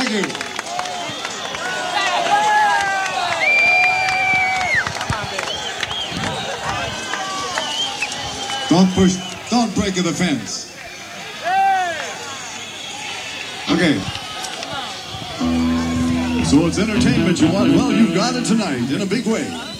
Thank you. Don't push, don't break the fence. Okay. So it's entertainment you want? Well, you've got it tonight in a big way.